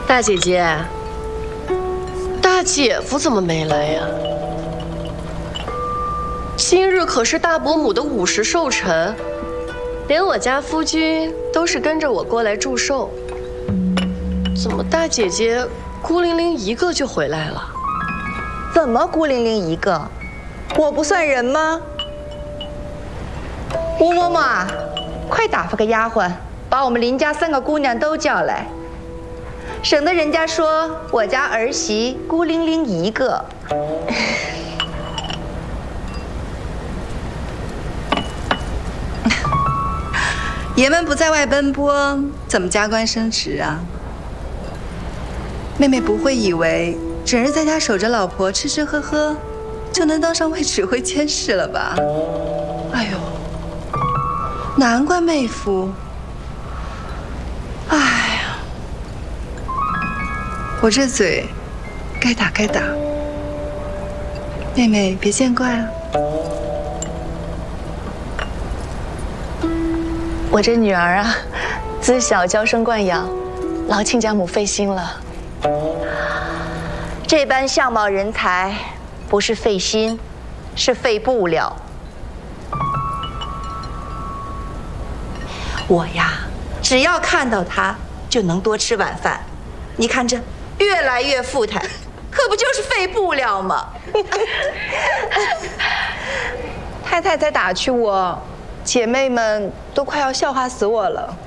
大姐姐，大姐夫怎么没来呀？今日可是大伯母的50寿辰，连我家夫君都是跟着我过来祝寿，怎么大姐姐孤零零一个就回来了？ 怎么孤零零一个？我不算人吗？吴嬷嬷，快打发个丫鬟，把我们林家3个姑娘都叫来，省得人家说我家儿媳孤零零一个。 爷们不在外奔波，怎么加官升职啊？妹妹不会以为整日在家守着老婆吃吃喝喝，就能当上卫指挥监事了吧？哎呦，难怪妹夫。哎呀，我这嘴该打该打，妹妹别见怪啊。 我这女儿啊，自小娇生惯养，劳亲家母费心了。 这般相貌人才，不是费心，是费不了。我呀，只要看到他，就能多吃晚饭。你看这越来越富态，可不就是费不了吗？ 太太在打趣我，姐妹们都快要笑话死我了。